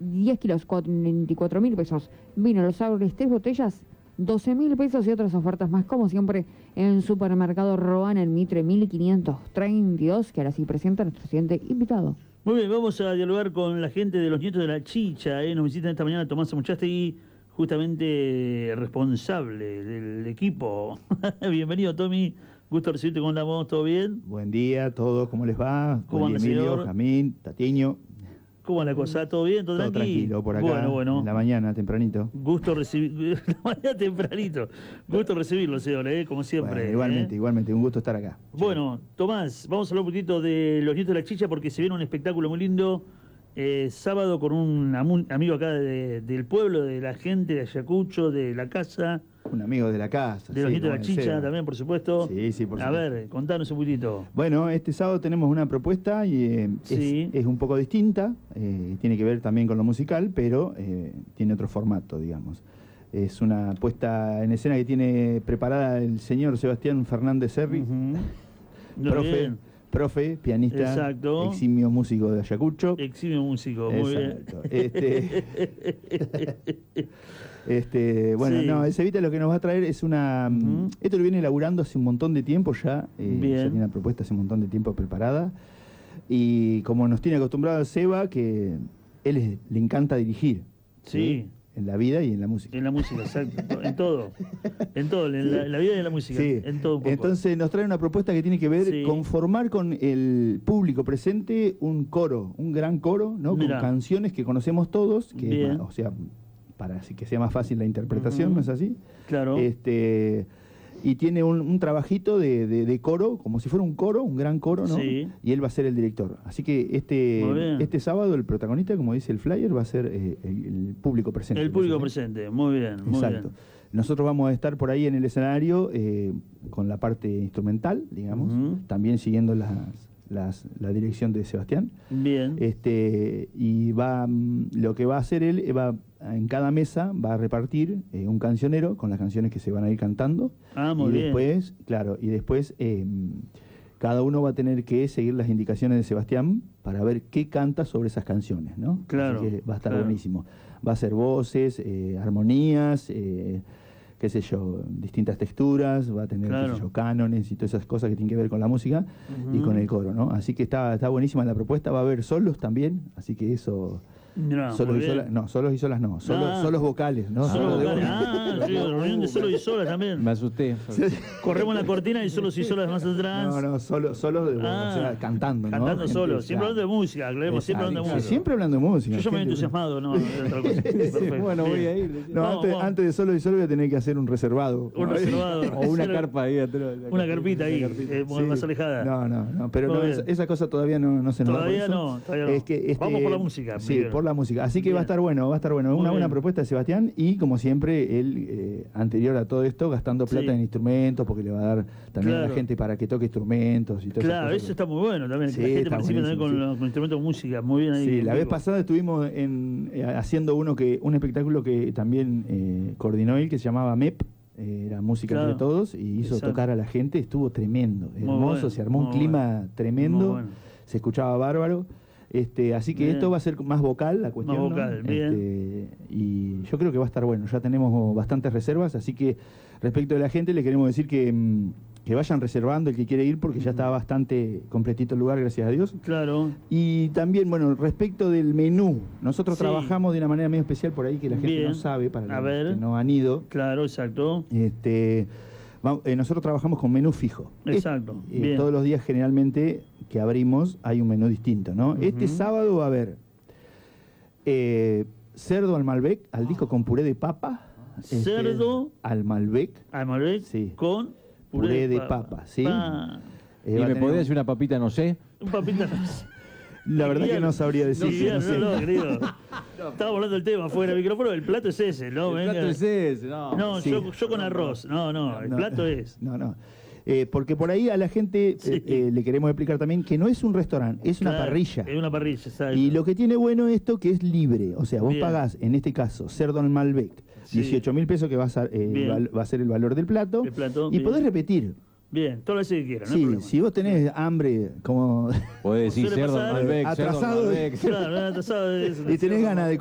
10 kilos, 24.000 pesos. Vino Los Saules, 3 botellas, 12.000 pesos y otras ofertas más, como siempre, en Supermercado Roana, en Mitre 1532, que ahora sí presenta a nuestro siguiente invitado. Muy bien, vamos a dialogar con la gente de los Nietos de la Chicha. Nos visitan esta mañana Tomás Amuchastegui, justamente responsable del equipo. Bienvenido, Tommy. Gusto recibirte. ¿Cómo andamos? ¿Todo bien? Buen día a todos, ¿cómo les va? ¿Cómo anda, Emilio, señor? Jamín, Tatiño. ¿Cómo va la cosa? ¿Todo bien? ¿Todo, Todo tranquilo por acá, Bueno. en la mañana, tempranito. Gusto recibir... la mañana tempranito. Gusto recibirlo, señor, como siempre. Bueno, igualmente, un gusto estar acá. Bueno, Tomás, vamos a hablar un poquito de los Nietos de la Chicha porque se viene un espectáculo muy lindo. Sábado con un amigo acá del pueblo, de la gente de Ayacucho, de la casa. Un amigo de la casa. De los Nietos de la como Chicha Seba. también, por supuesto. Sí, por supuesto. A ver, contanos un poquitito. Bueno, este sábado tenemos una propuesta y Sí. es un poco distinta, tiene que ver también con lo musical, pero tiene otro formato, digamos. Es una puesta en escena que tiene preparada el señor Sebastián Fernández Serri, Muy bien. profe, pianista, Exacto. eximio músico de Ayacucho. Eximio músico, muy Exacto. bien. Bueno, Sí. no, el Cevita lo que nos va a traer es una... Esto lo viene elaborando hace un montón de tiempo ya. Bien. Ya tiene una propuesta hace un montón de tiempo preparada. Y como nos tiene acostumbrado el Seba, que le encanta dirigir. Sí. En la vida y en la música. En la música, exacto. En todo. En todo, en la vida y en la música. Sí. En todo un poco. Entonces nos trae una propuesta que tiene que ver Sí. con formar con el público presente un coro, un gran coro, ¿no? Mirá. Con canciones que conocemos todos, que Bien. o sea, para así que sea más fácil la interpretación, ¿no es así? Claro. Y tiene un trabajito de coro, como si fuera un coro, un gran coro, ¿no? Sí. Y él va a ser el director. Así que Muy bien. este sábado el protagonista, como dice el flyer, va a ser el público presente. El público ¿no es así? presente, muy bien, muy Exacto. bien. Nosotros vamos a estar por ahí en el escenario con la parte instrumental, digamos, también siguiendo la dirección de Sebastián. Bien. Y lo que va a hacer él, en cada mesa va a repartir un cancionero con las canciones que se van a ir cantando. Ah, muy y bien. después, claro, cada uno va a tener que seguir las indicaciones de Sebastián para ver qué canta sobre esas canciones, ¿no? Claro, Así que va a estar claro. buenísimo. Va a ser voces, armonías, qué sé yo, distintas texturas, va a tener, Claro. qué sé yo, cánones y todas esas cosas que tienen que ver con la música y con el coro, ¿no? Así que está buenísima la propuesta, va a haber solos también, así que eso... Mirá, solos muy y bien. solas, no, solos y solas no, Ah. solos vocales, ¿no? Solo de vocales. voz. Sí, reunión de solos y solas también. Me asusté. Corremos la cortina y solos y solas más atrás. No, solos de voz, Ah. o sea, cantando, ¿no? Cantando Gente, solo, claro. siempre hablando de música, aclaremos, siempre hablando de Sí, música. siempre hablando de música. Yo me he gente. entusiasmado, no, de otra cosa. Perfecto. Bueno, voy Bien. a ir. No, Vamos. antes de solo y solo voy a tener que hacer un reservado. Un reservado. O una carpa ahí atrás. Una carpita ahí, Sí. más alejada. No, pero Muy no, bien. esa cosa todavía no se nos Todavía da por eso. todavía no. Es que, Vamos por la música. Sí, primero. por la música. Así que Bien. va a estar bueno. Muy Una buena bien. propuesta de Sebastián y, como siempre, él, anterior a todo esto, gastando plata Sí. en instrumentos, porque le va a dar también a Claro. la gente para que toque instrumentos y todo Claro, eso está muy bueno también. Sí, Que la gente está participe también buenísimo, con instrumentos de música. Muy bien ahí. Sí, en la vez vivo. pasada estuvimos haciendo un espectáculo que también coordinó él, que se llamaba MEP, era Música Claro. entre Todos, y hizo Exacto. tocar a la gente, estuvo tremendo, hermoso, bueno, se armó un muy clima bueno. tremendo, Muy bueno. se escuchaba bárbaro. Así que Bien. esto va a ser más vocal la cuestión, Más ¿no? vocal, bien. Y yo creo que va a estar bueno, ya tenemos bastantes reservas, así que respecto de la gente le queremos decir que vayan reservando el que quiere ir, porque ya está bastante completito el lugar, gracias a Dios. Claro. Y también, bueno, respecto del menú, nosotros Sí. trabajamos de una manera medio especial por ahí que la gente Bien. no sabe, para A los ver. que no han ido. Claro, exacto. Nosotros trabajamos con menú fijo. Exacto, bien. Todos los días generalmente que abrimos hay un menú distinto, ¿no? Este sábado va a haber cerdo al Malbec, al disco con puré de papa. Cerdo al Malbec. a Malbec Sí. con Puré de papa, ¿sí? ¿Y va a me tener podés decir una papita, no sé? Un papita. La verdad que no sabría decir. No, no sé. no, querido. Estábamos hablando del tema fuera del micrófono. El plato es ese, ¿no? El Venga. plato es ese, no. No, Sí. yo con arroz. No, el plato es. No. Porque por ahí a la gente Sí. le queremos explicar también que no es un restaurante, es una Claro, parrilla. Es una parrilla, exacto. Y lo que tiene bueno esto que es libre. O sea, vos Bien. pagás, en este caso, cerdo al Malbec, Sí. 18.000 pesos que va a ser el valor del plato. El plato, y bien. podés repetir. Bien, todo lo que quieran, no hay Sí, problema. si vos tenés hambre, como Podés decir Suele cerdo pasar. Malbec, cerdo Atrasado. Malbec. Claro, atrasado de eso. y tenés ganas de